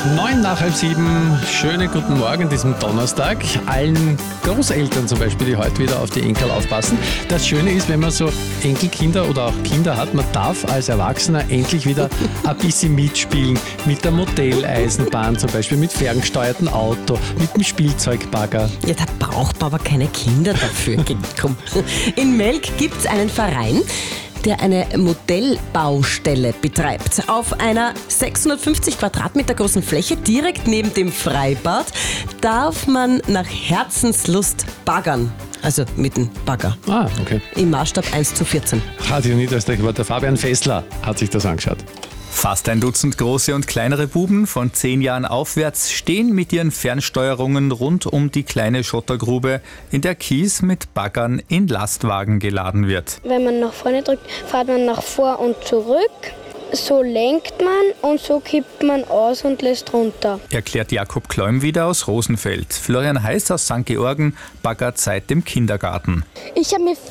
7:09. Schönen guten Morgen diesem Donnerstag. Allen Großeltern zum Beispiel, die heute wieder auf die Enkel aufpassen. Das Schöne ist, wenn man so Enkelkinder oder auch Kinder hat, man darf als Erwachsener endlich wieder ein bisschen mitspielen. Mit der Modelleisenbahn zum Beispiel, mit ferngesteuertem Auto, mit dem Spielzeugbagger. Ja, da braucht man aber keine Kinder dafür. Komm. In Melk gibt es einen Verein, der eine Modellbaustelle betreibt. Auf einer 650 Quadratmeter großen Fläche, direkt neben dem Freibad, darf man nach Herzenslust baggern. Also mit dem Bagger. Ah, okay. Im Maßstab 1:14. Hatte ich nicht, aber der Fabian Fessler hat sich das angeschaut. Fast ein Dutzend große und kleinere Buben von 10 Jahren aufwärts stehen mit ihren Fernsteuerungen rund um die kleine Schottergrube, in der Kies mit Baggern in Lastwagen geladen wird. Wenn man nach vorne drückt, fährt man nach vor und zurück. So lenkt man und so kippt man aus und lässt runter. Erklärt Jakob Kleum wieder aus Rosenfeld. Florian Heiß aus St. Georgen baggert seit dem Kindergarten. Ich habe mich